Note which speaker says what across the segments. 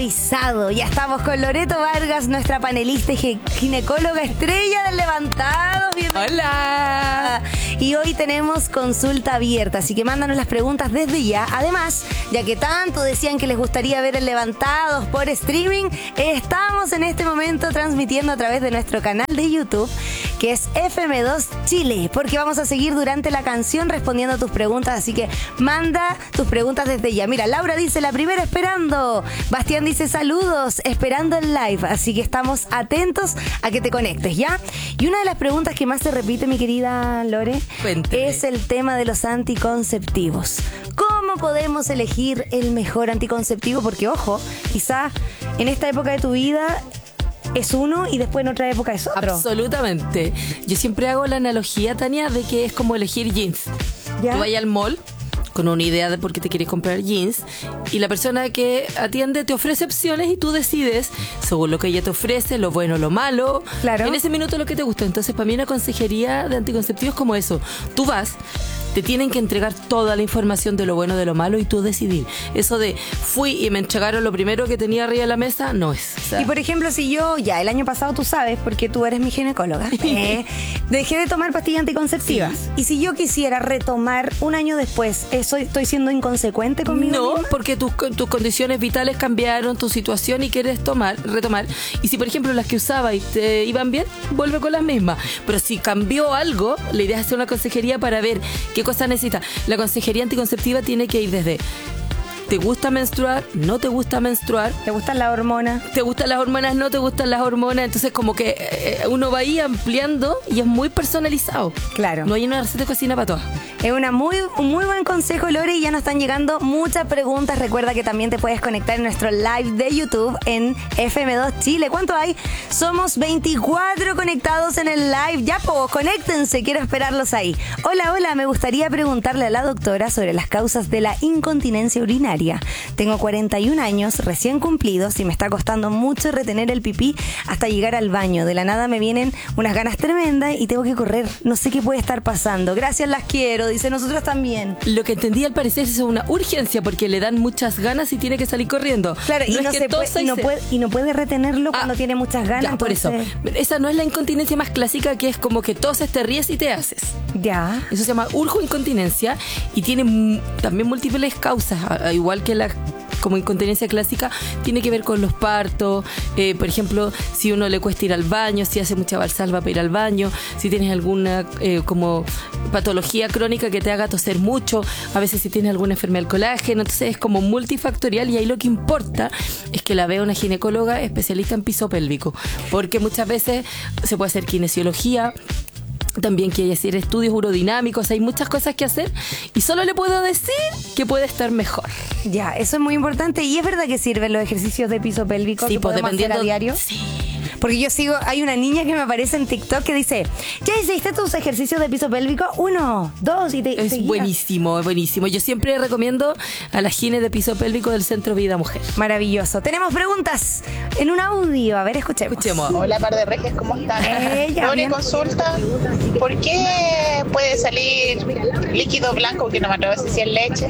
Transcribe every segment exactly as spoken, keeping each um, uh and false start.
Speaker 1: Ya estamos con Loreto Vargas, nuestra panelista y ginecóloga estrella del Levantados. Bienvenida.
Speaker 2: Hola.
Speaker 1: Y hoy tenemos consulta abierta, así que mándanos las preguntas desde ya. Además, ya que tanto decían que les gustaría ver el Levantados por streaming, estamos en este momento transmitiendo a través de nuestro canal de YouTube, que es F M dos Chile, porque vamos a seguir durante la canción respondiendo a tus preguntas, así que manda tus preguntas desde ya. Mira, Laura dice, la primera esperando. Bastián dice, saludos, esperando el live, así que estamos atentos a que te conectes, ¿ya? Y una de las preguntas que más se repite, mi querida Lore,
Speaker 2: Cuéntame.
Speaker 1: es el tema de los anticonceptivos. ¿Cómo podemos elegir el mejor anticonceptivo? Porque, ojo, quizá en esta época de tu vida es uno y después en otra época es otro.
Speaker 2: Absolutamente. Yo siempre hago la analogía, Tania, de que es como elegir jeans.
Speaker 1: ¿Ya?
Speaker 2: Tú vas al mall con una idea de por qué te quieres comprar jeans y la persona que atiende te ofrece opciones y tú decides según lo que ella te ofrece, lo bueno, lo malo.
Speaker 1: Claro.
Speaker 2: En ese minuto lo que te gusta. Entonces, para mí una consejería de anticonceptivos es como eso. Tú vas, te tienen que entregar toda la información de lo bueno, de lo malo y tú decidir. Eso de fui y me entregaron lo primero que tenía arriba de la mesa, no es. O sea,
Speaker 1: Y por ejemplo, si yo ya el año pasado, tú sabes, porque tú eres mi ginecóloga, eh, dejé de tomar pastillas anticonceptivas.
Speaker 2: Sí.
Speaker 1: Y si yo quisiera retomar un año después, ¿eso estoy siendo inconsecuente conmigo
Speaker 2: no,
Speaker 1: misma?
Speaker 2: porque tus, tus condiciones vitales cambiaron, tu situación y quieres tomar, retomar. Y si por ejemplo las que usaba y te iban bien, vuelve con las mismas. Pero si cambió algo, la idea es hacer una consejería para ver qué cosa necesita. La consejería anticonceptiva tiene que ir desde ¿te gusta menstruar? ¿No te gusta menstruar?
Speaker 1: ¿Te gustan las hormonas?
Speaker 2: ¿Te gustan las hormonas? ¿No te gustan las hormonas? Entonces como que eh, uno va ahí ampliando y es muy personalizado.
Speaker 1: Claro.
Speaker 2: No hay una receta de cocina para todas.
Speaker 1: Es una muy, un muy buen consejo, Lore, y ya nos están llegando muchas preguntas. Recuerda que también te puedes conectar en nuestro live de YouTube en F M dos Chile. ¿Cuánto hay? Somos veinticuatro conectados en el live. Ya, pues, conéctense, quiero esperarlos ahí. Hola, hola, me gustaría preguntarle a la doctora sobre las causas de la incontinencia urinaria. Tengo cuarenta y un años, recién cumplidos, y me está costando mucho retener el pipí hasta llegar al baño. De la nada me vienen unas ganas tremendas y tengo que correr. No sé qué puede estar pasando. Gracias, las quiero. Dice, nosotros también.
Speaker 2: Lo que entendí al parecer es una urgencia porque le dan muchas ganas y tiene que salir corriendo.
Speaker 1: Claro,
Speaker 2: no
Speaker 1: y,
Speaker 2: es
Speaker 1: no
Speaker 2: que
Speaker 1: se puede,
Speaker 2: tosa
Speaker 1: y, no
Speaker 2: se...
Speaker 1: puede, y no puede retenerlo
Speaker 2: Ah,
Speaker 1: cuando tiene muchas ganas.
Speaker 2: Ya, por
Speaker 1: entonces...
Speaker 2: eso. Esa no es la incontinencia más clásica, que es como que toses, te ríes y te haces.
Speaker 1: Ya.
Speaker 2: Eso se llama urgo-incontinencia y tiene m- también múltiples causas, a- a igual que la como incontinencia clásica, tiene que ver con los partos, eh, por ejemplo, si uno le cuesta ir al baño, si hace mucha valsalva para ir al baño, si tienes alguna eh, como patología crónica que te haga toser mucho, a veces si tienes alguna enfermedad del colágeno, entonces es como multifactorial y ahí lo que importa es que la vea una ginecóloga especialista en piso pélvico, porque muchas veces se puede hacer kinesiología, también quiere hacer estudios urodinámicos, hay muchas cosas que hacer y solo le puedo decir que puede estar mejor.
Speaker 1: Ya, eso es muy importante. Y es verdad que sirven los ejercicios de piso pélvico
Speaker 2: Sí,
Speaker 1: que
Speaker 2: pues
Speaker 1: podemos hacer
Speaker 2: dependiendo.
Speaker 1: a diario.
Speaker 2: Sí.
Speaker 1: Porque yo sigo, hay una niña que me aparece en TikTok que dice, ¿ya hiciste tus ejercicios de piso pélvico? Uno, dos, y te
Speaker 2: Es
Speaker 1: seguía.
Speaker 2: buenísimo, es buenísimo. Yo siempre recomiendo a la gine de piso pélvico del Centro Vida Mujer.
Speaker 1: Maravilloso. Tenemos preguntas en un audio. A ver, escuchemos.
Speaker 2: Escuchemos.
Speaker 3: Hola, par de regias, ¿cómo están?
Speaker 1: Ella,
Speaker 3: Lore,
Speaker 1: bien.
Speaker 3: consulta, ¿por qué puede salir líquido blanco, que no me atrevo a decir si es leche,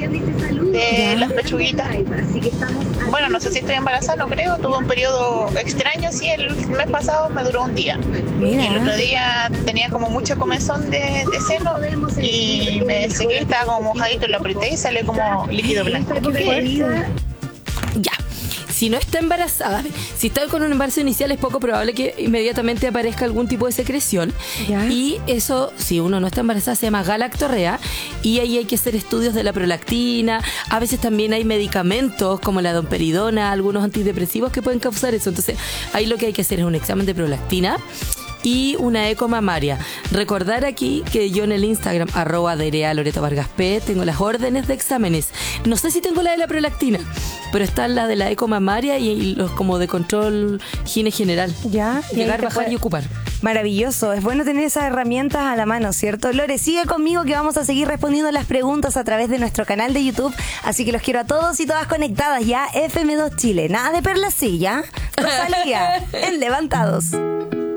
Speaker 3: de las pechuguitas? Bueno, no sé si estoy embarazada, no creo, tuve un periodo extraño, sí, el mes pasado me duró un día.
Speaker 1: Mira.
Speaker 3: Y el otro día tenía como mucho comezón de, de seno y me seguí, estaba como mojadito, lo apreté y sale como líquido blanco.
Speaker 2: Ya. Si no está embarazada, si está con un embarazo inicial, es poco probable que inmediatamente aparezca algún tipo de secreción.
Speaker 1: Ya.
Speaker 2: Y eso, si uno no está embarazada, se llama galactorrea. Y ahí hay que hacer estudios de la prolactina. A veces también hay medicamentos como la domperidona, algunos antidepresivos que pueden causar eso. Entonces, ahí lo que hay que hacer es un examen de prolactina y una eco mamaria. Recordar aquí que yo en el Instagram, arroba Derea Loreto Vargas P, tengo las órdenes de exámenes. No sé si tengo la de la prolactina, pero están las de la eco mamaria y los como de control gine general.
Speaker 1: Ya. y ahí
Speaker 2: Llegar,
Speaker 1: te
Speaker 2: bajar
Speaker 1: puede-
Speaker 2: y ocupar.
Speaker 1: Maravilloso, es bueno tener esas herramientas a la mano, ¿cierto? Lore, sigue conmigo que vamos a seguir respondiendo las preguntas a través de nuestro canal de YouTube, así que los quiero a todos y todas conectadas ya, F M dos Chile, nada de perlas, sí, ¿ya? Rosalía, en Levantados.